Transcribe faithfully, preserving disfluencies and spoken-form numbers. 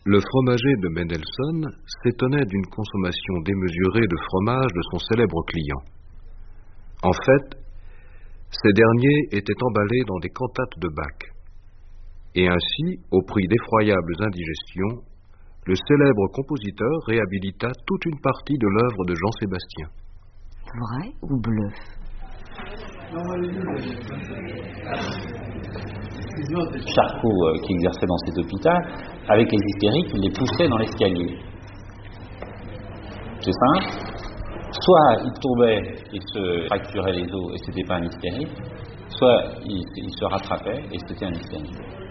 Le fromager de Mendelssohn s'étonnait d'une consommation démesurée de fromage de son célèbre client. En fait, ces derniers étaient emballés dans des cantates de Bach. Et ainsi, au prix d'effroyables indigestions, le célèbre compositeur réhabilita toute une partie de l'œuvre de Jean-Sébastien. Vrai ou bluff? Charcot, euh, qui exerçait dans cet hôpital, avec les hystériques, il les poussait dans l'escalier. C'est simple. Soit il tombait et se fracturait les os et c'était pas un hystérique, soit il, il se rattrapait et c'était un hystérique.